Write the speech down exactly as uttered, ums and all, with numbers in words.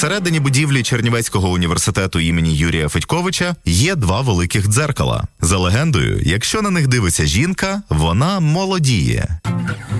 Всередині будівлі Чернівецького університету імені Юрія Федьковича є два великих дзеркала. За легендою, якщо на них дивиться жінка, вона молодіє.